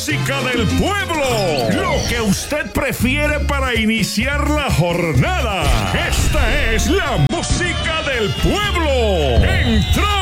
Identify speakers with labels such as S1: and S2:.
S1: Música del pueblo, lo que usted prefiere para iniciar la jornada. Esta es la música del pueblo. ¡Entró!